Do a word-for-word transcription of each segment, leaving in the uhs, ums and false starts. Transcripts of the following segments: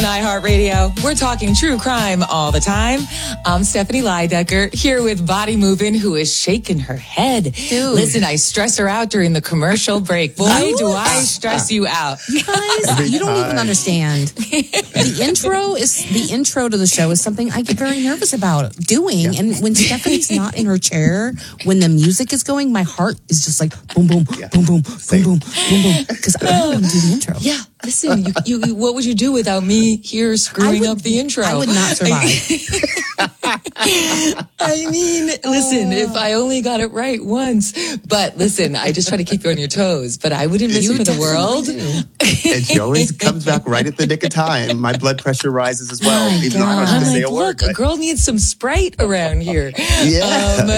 iHeartRadio. We're talking true crime all the time. I'm Stephanie Leidecker here with Body Movin', who is shaking her head. Dude. Listen, I stress her out during the commercial break. Boy, do I stress you out. You guys, you don't even understand. The intro is the intro to the show is something I get very nervous about doing. Yeah. And when Stephanie's not in her chair, when the music is going, my heart is just like boom, boom, yeah. boom, boom, boom, boom, boom, boom. Because I don't even do the intro. Yeah, listen, you, you, what would you do without me here screwing would, up the intro? I would not survive. I mean, listen, if I only got it right once. But listen, I just try to keep you on your toes. But I wouldn't miss you it for the world. And she always comes back right at the nick of time. My blood pressure rises as well. My even though I don't have I'm to say like, a word. look, but... a girl needs some Sprite around here. Yeah. Um,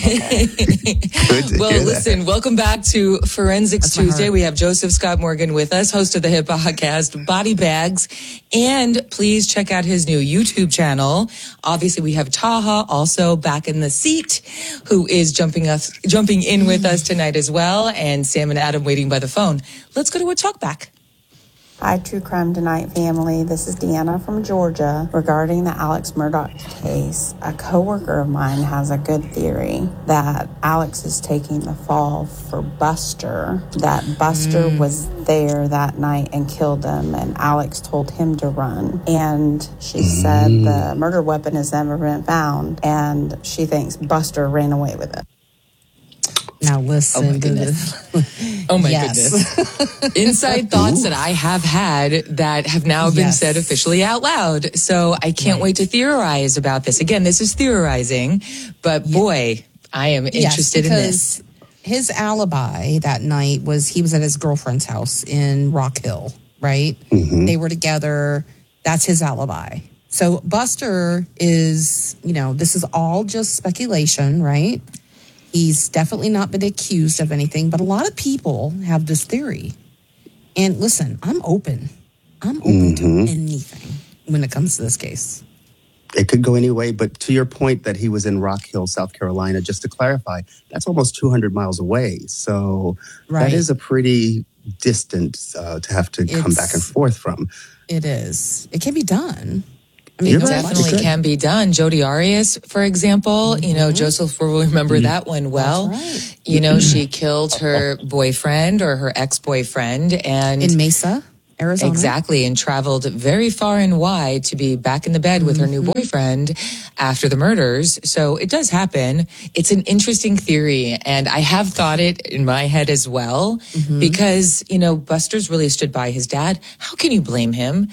Good to well, hear listen, that. welcome back to Forensics That's my Tuesday. heart. We have Joseph Scott Morgan with us, host of the hit podcast Body Bags. And please check out his new YouTube channel. Obviously, we have Taha also back in the seat, who is jumping us, jumping in with us tonight as well. And Sam and Adam waiting by the phone. Let's go to a talkback. Hi, True Crime Tonight family. This is Deanna from Georgia. Regarding the Alex Murdaugh case, a coworker of mine has a good theory that Alex is taking the fall for Buster, that Buster mm. was there that night and killed him, and Alex told him to run. And she mm. said the murder weapon has never been found, and she thinks Buster ran away with it. Now listen oh my to this. Oh my yes. goodness. Inside thoughts Ooh. That I have had that have now been yes. said officially out loud. So I can't right. wait to theorize about this. Again, this is theorizing, but yeah. boy, I am interested yes, in this. His alibi that night was he was at his girlfriend's house in Rock Hill, right? Mm-hmm. They were together. That's his alibi. So Buster is, you know, this is all just speculation, right? He's definitely not been accused of anything, but a lot of people have this theory. And listen, I'm open. I'm open mm-hmm. to anything when it comes to this case. It could go any way, but to your point that he was in Rock Hill, South Carolina, just to clarify, that's almost two hundred miles away. So right. that is a pretty distant uh, to have to it's, come back and forth from. It is. It can be done. I mean, it definitely can be done. Jodi Arias, for example, mm-hmm. you know, Joseph will remember mm-hmm. that one well. Right. You know, she killed her boyfriend or her ex-boyfriend and in Mesa, Arizona. Exactly, and traveled very far and wide to be back in the bed mm-hmm. with her new boyfriend after the murders. So it does happen. It's an interesting theory, and I have thought it in my head as well mm-hmm. because, you know, Buster's really stood by his dad. How can you blame him?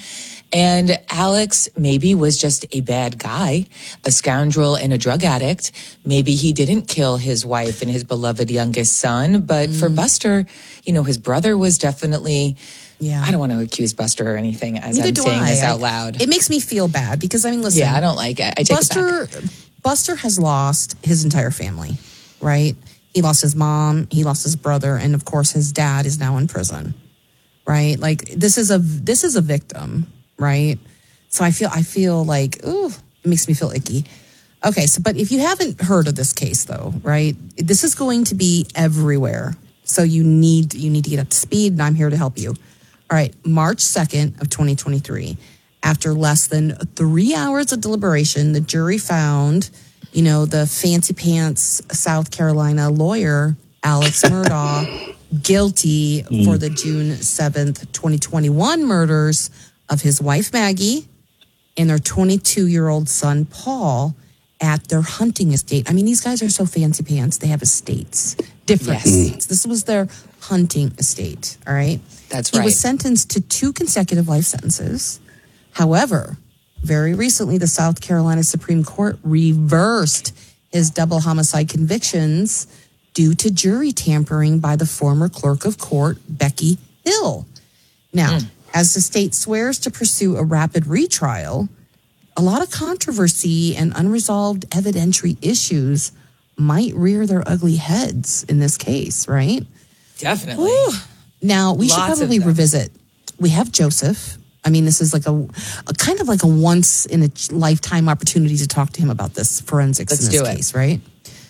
And Alex maybe was just a bad guy, a scoundrel and a drug addict. Maybe he didn't kill his wife and his beloved youngest son. But mm. for Buster, you know, his brother was definitely, yeah. I don't want to accuse Buster or anything as Neither I'm saying I. this out I, loud. It makes me feel bad because, I mean, listen. Yeah, I don't like it. I take Buster, it back. Buster has lost his entire family, right? He lost his mom, he lost his brother, and of course his dad is now in prison, right? Like, this is a, this is a victim. Right. So I feel I feel like, ooh, it makes me feel icky. OK, so but if you haven't heard of this case, though, right, this is going to be everywhere. So you need you need to get up to speed. And I'm here to help you. All right. March second of twenty twenty-three, after less than three hours of deliberation, the jury found, you know, the fancy pants South Carolina lawyer, Alex Murdaugh, guilty mm. for the June seventh, twenty twenty-one murders of his wife, Maggie, and their twenty-two-year-old son, Paul, at their hunting estate. I mean, these guys are so fancy pants. They have estates, different yes. estates. This was their hunting estate, all right? That's he right. He was sentenced to two consecutive life sentences. However, very recently, the South Carolina Supreme Court reversed his double homicide convictions due to jury tampering by the former clerk of court, Becky Hill. Now, mm. as the state swears to pursue a rapid retrial, a lot of controversy and unresolved evidentiary issues might rear their ugly heads in this case, right? Definitely. Ooh. Now, we Lots should probably revisit. We have Joseph. I mean, this is like a, a kind of like a once in a lifetime opportunity to talk to him about this forensics Let's in this do it. case, right?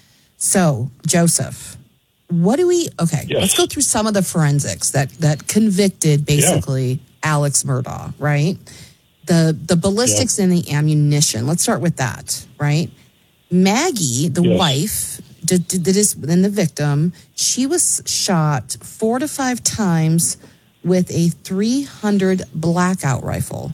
So, Joseph, what do we, okay, yes. let's go through some of the forensics that, that convicted basically yeah. Alex Murdaugh, right? The the ballistics and the ammunition. Let's start with that, right? Maggie, the Yes. wife, did, did this, and the victim, she was shot four to five times with a three hundred Blackout rifle.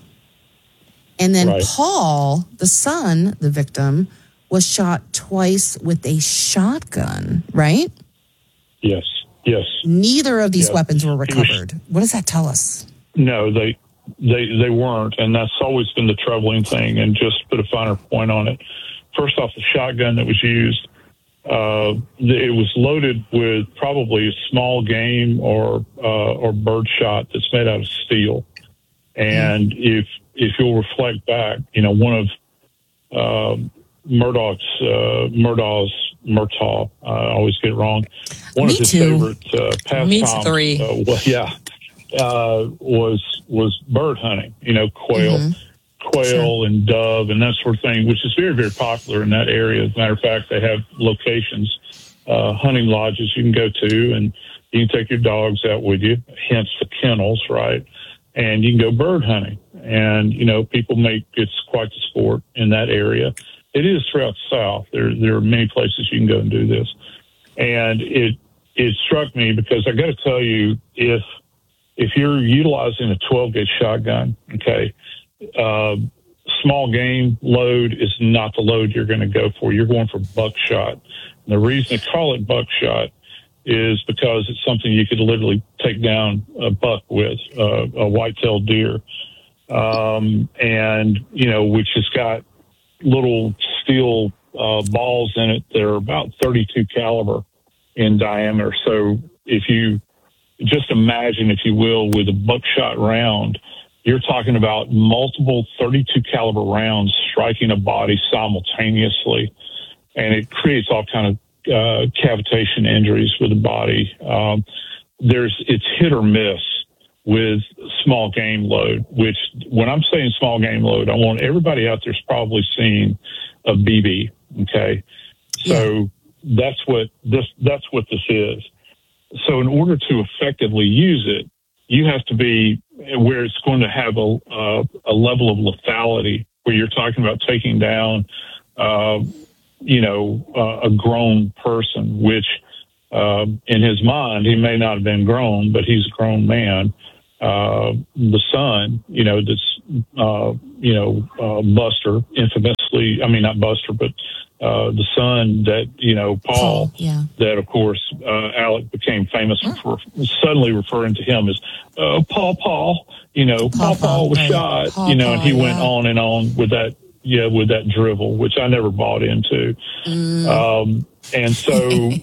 And then Right. Paul, the son, the victim, was shot twice with a shotgun, right? Yes, yes. Neither of these Yeah. weapons were He was- recovered. What does that tell us? No, they they they weren't, and that's always been the troubling thing. And just to put a finer point on it, first off, the shotgun that was used, uh, it was loaded with probably a small game or uh, or bird shot that's made out of steel. And if if you'll reflect back, you know, one of uh, Murdoch's uh, Murdaugh's Murtaugh, I always get it wrong. One Me of his too. favorite uh, pastimes, Me three. Uh, well, yeah, uh, was was bird hunting. You know, quail, Mm-hmm. quail and dove and that sort of thing, which is very very popular in that area. As a matter of fact, they have locations, uh, hunting lodges you can go to, and you can take your dogs out with you. Hence the kennels, right? And you can go bird hunting. And, you know, people make it's quite the sport in that area. It is throughout the South. There there are many places you can go and do this. And it it struck me because I got to tell you, if if you're utilizing a twelve gauge shotgun, okay, uh, small game load is not the load you're going to go for. You're going for buckshot. And the reason they call it buckshot is because it's something you could literally take down a buck with, uh, a white-tailed deer, um, and, you know, which has got little steel uh, balls in it that are about thirty-two caliber in diameter. So if you just imagine, if you will, with a buckshot round, you're talking about multiple thirty-two caliber rounds striking a body simultaneously, and it creates all kind of uh, cavitation injuries with the body. Um, there's it's hit or miss with small game load, which when I'm saying small game load, I want everybody out there's probably seen a B B. Okay. So yeah. that's what this, that's what this is. So in order to effectively use it, you have to be where it's going to have a, uh, a level of lethality where you're talking about taking down, uh, you know, uh, a grown person, which, uh, in his mind, he may not have been grown, but he's a grown man. Uh, the son, you know, that's, uh, you know, uh, Buster, infamously, I mean, not Buster, but, uh, the son that, you know, Paul, Paul yeah. that of course, uh, Alec became famous for suddenly referring to him as, uh, Paul, Paul, you know, Paul, Paul, Paul was right. shot, Paul, you know, and he Paul, went yeah. on and on with that, yeah, with that drivel, which I never bought into. Mm. Um, and so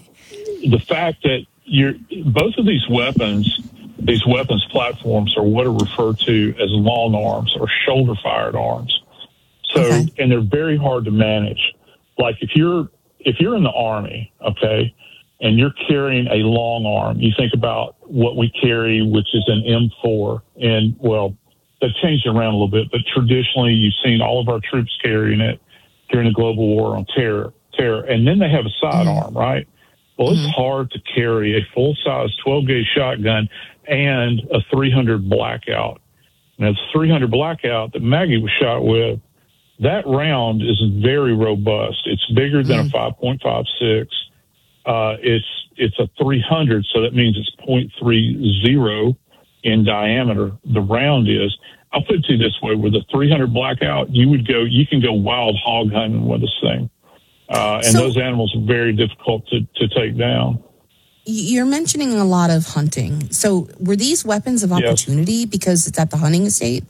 the fact that you're, both of these weapons, these weapons platforms are what are referred to as long arms or shoulder fired arms. So, okay. and they're very hard to manage. Like if you're, if you're in the Army, okay, and you're carrying a long arm, you think about what we carry, which is an M four, and well, they've changed it around a little bit, but traditionally you've seen all of our troops carrying it during the global war on terror, terror. And then they have a sidearm, mm-hmm. right? Well, mm-hmm. it's hard to carry a full-size twelve gauge shotgun and a three hundred Blackout. Now, the three hundred Blackout that Maggie was shot with, that round is very robust. It's bigger than mm-hmm. a five point five six. Uh, it's it's a three hundred, so that means it's point three zero in diameter. The round is. I'll put it to you this way: with a three hundred Blackout, you would go. You can go wild hog hunting with this thing, uh, and so, those animals are very difficult to, to take down. You're mentioning a lot of hunting. So were these weapons of opportunity yes. because it's at the hunting estate?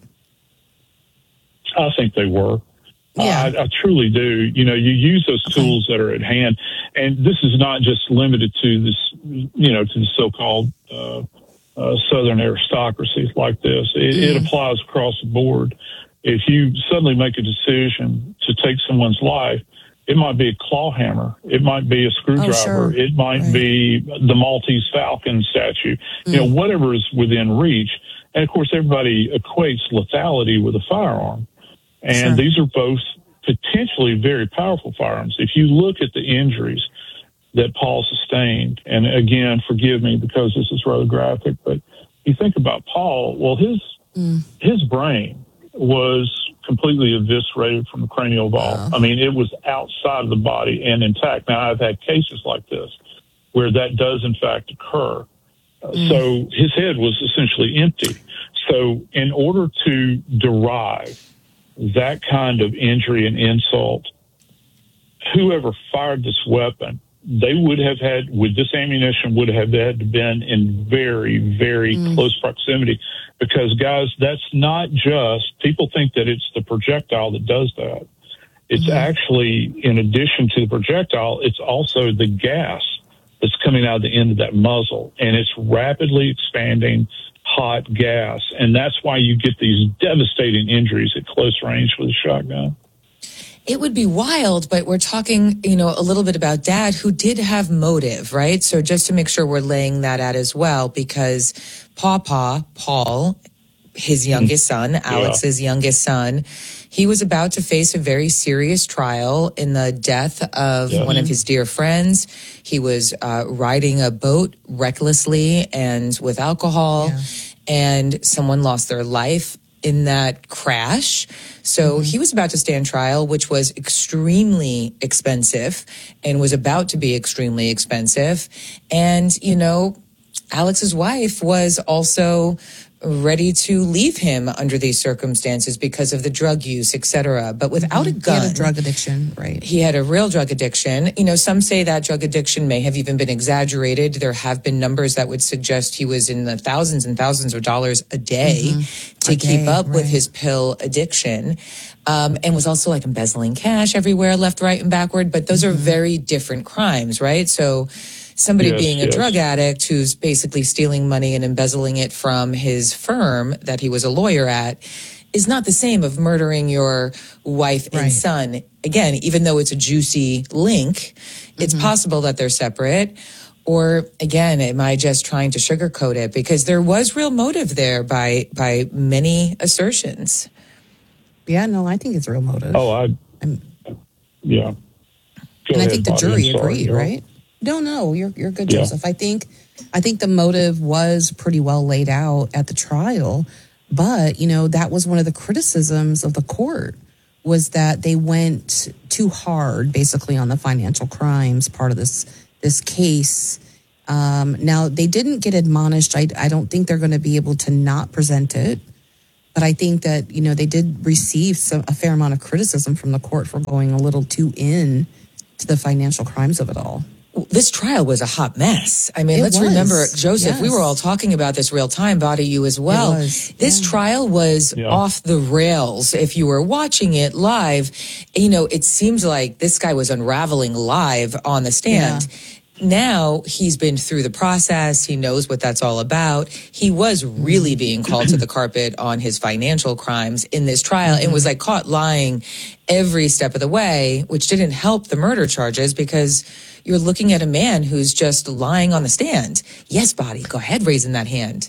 I think they were. Yeah. Uh, I, I truly do. You know, you use those okay. tools that are at hand, and this is not just limited to this, you know, to the so-called uh, uh, Southern aristocracy like this. It, mm. it applies across the board. If you suddenly make a decision to take someone's life, it might be a claw hammer. It might be a screwdriver. Oh, sure. It might right. be the Maltese Falcon statue. Mm. You know, whatever is within reach. And, of course, everybody equates lethality with a firearm. And sure. these are both potentially very powerful firearms. If you look at the injuries that Paul sustained, and, again, forgive me because this is rather graphic, but you think about Paul, well, his mm. his brain was completely eviscerated from the cranial vault. Wow. I mean, it was outside of the body and intact. Now, I've had cases like this where that does, in fact, occur. Uh, Mm. So his head was essentially empty. So in order to derive that kind of injury and insult, whoever fired this weapon, they would have had, with this ammunition, would have had to been in very, very Mm. close proximity. Because, guys, that's not just, people think that it's the projectile that does that. It's Mhm. actually, in addition to the projectile, it's also the gas that's coming out of the end of that muzzle. And it's rapidly expanding hot gas. And that's why you get these devastating injuries at close range with a shotgun. It would be wild, but we're talking, you know, a little bit about Dad, who did have motive, right? So just to make sure we're laying that out as well, because Pawpaw, Paul, his youngest son, Alex's yeah. youngest son, he was about to face a very serious trial in the death of yeah. one of his dear friends. He was uh, riding a boat recklessly and with alcohol, yeah. and someone lost their life in that crash. So mm-hmm. he was about to stand trial, which was extremely expensive and was about to be extremely expensive. And, you know, Alex's wife was also ready to leave him under these circumstances because of the drug use, et cetera. But without mm-hmm. a gun. He had a drug addiction, right? He had a real drug addiction. You know, some say that drug addiction may have even been exaggerated. There have been numbers that would suggest he was in the thousands and thousands of dollars a day mm-hmm. to a keep day, up right. with his pill addiction. Um, and was also like embezzling cash everywhere, left, right, and backward. But those mm-hmm. are very different crimes, right? So somebody yes, being a yes. drug addict who's basically stealing money and embezzling it from his firm that he was a lawyer at is not the same of murdering your wife and right. son. Again, even though it's a juicy link, it's mm-hmm. possible that they're separate. Or again, am I just trying to sugarcoat it? Because there was real motive there by by many assertions. Yeah, no, I think it's real motive. Oh, I, I'm, yeah. Go and ahead, I think the Bonnie, jury I'm sorry, agreed, girl. right? No, no, you're you're good, Yeah. Joseph. I think I think the motive was pretty well laid out at the trial, but you know that was one of the criticisms of the court was that they went too hard, basically, on the financial crimes part of this this case. Um, now they didn't get admonished. I I don't think they're going to be able to not present it, but I think that you know they did receive some, a fair amount of criticism from the court for going a little too in to the financial crimes of it all. This trial was a hot mess. I mean, It let's was. remember, Joseph, Yes. we were all talking about this real time, Body, you as well. It was, This yeah. trial was Yeah. off the rails. If you were watching it live, you know, it seems like this guy was unraveling live on the stand. Yeah. Now he's been through the process. He knows what that's all about. He was really being called to the carpet on his financial crimes in this trial and was like caught lying every step of the way, which didn't help the murder charges because you're looking at a man who's just lying on the stand. Yes, Body, go ahead, raising that hand.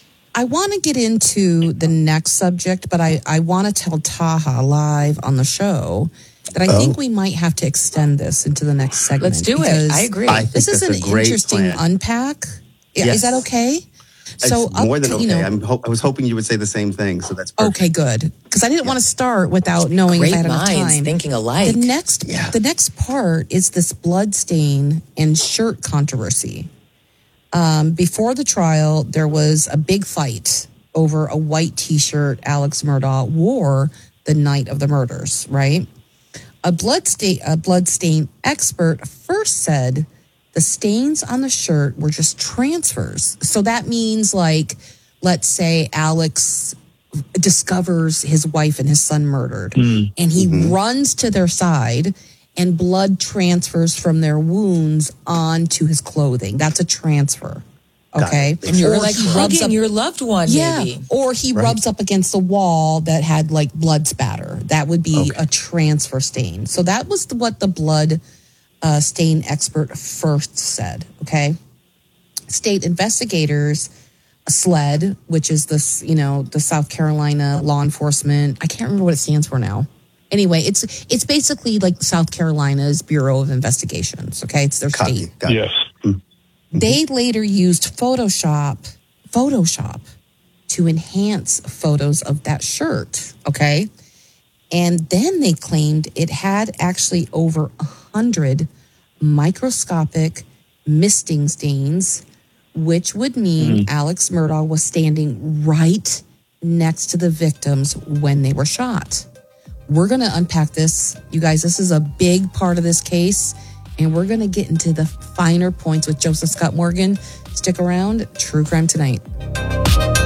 I want to get into the next subject, but I, I want to tell Taha live on the show that I Oh. think we might have to extend this into the next segment. Let's do it. because I agree. I think This is that's an a great interesting plan. unpack. Yeah, Yes. Is that okay? So it's more up than to, okay. you know, I'm ho- I was hoping you would say the same thing, so that's perfect. okay, good. Because I didn't want to start without knowing Great if I had enough minds time. thinking alike. The next, Yeah. the next part is this blood stain and shirt controversy. Um, before the trial, there was a big fight over a white T-shirt Alex Murdaugh wore the night of the murders. Right? A blood stain, a blood stain expert first said the stains on the shirt were just transfers. So that means, like, let's say Alex discovers his wife and his son murdered, Mm. and he Mm-hmm. runs to their side, and blood transfers from their wounds onto his clothing. That's a transfer. Got Okay, it. And you're Or like he rubs hugging up- your loved one, yeah, maybe. or he Right. rubs up against the wall that had like blood spatter. That would be Okay. a transfer stain. So that was the, what the blood uh, stain expert first said. Okay, state investigators, SLED, which is this, you know, the South Carolina law enforcement. I can't remember what it stands for now. Anyway, it's it's basically like South Carolina's Bureau of Investigations. Okay, it's their Copy. state. Got it. Yes. They later used Photoshop, Photoshop, to enhance photos of that shirt. Okay. And then they claimed it had actually over a hundred microscopic misting stains, which would mean mm. Alex Murdaugh was standing right next to the victims when they were shot. We're going to unpack this. You guys, this is a big part of this case, and we're going to get into the finer points with Joseph Scott Morgan. Stick around. True Crime Tonight.